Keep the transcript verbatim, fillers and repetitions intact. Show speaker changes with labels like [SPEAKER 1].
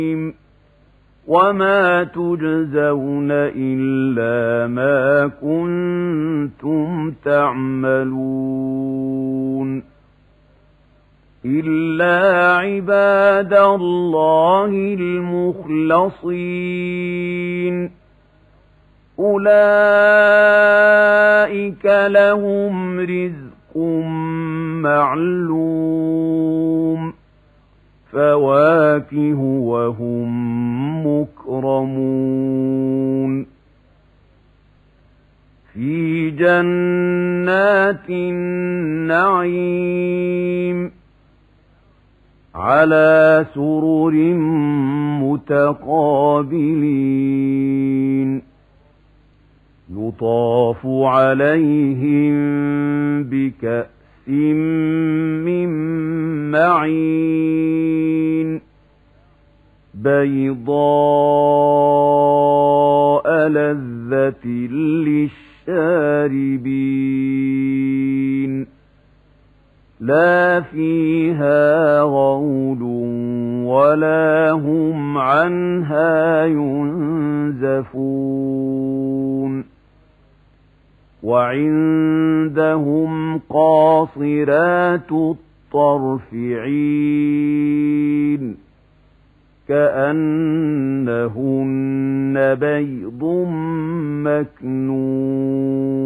[SPEAKER 1] وما تجزون إلا ما كنتم تعملون إلا عباد الله المخلصين أولئك لهم رزق معلوم فواكه وهم مكرمون في جنات النعيم على سرر متقابلين يطاف عليهم بكأس من معين بيضاء لذة للشاربين لا فيها غول ولا هم عنها ينزفون وعندهم قاصرات الطرف عين كأنهن بيض مكنون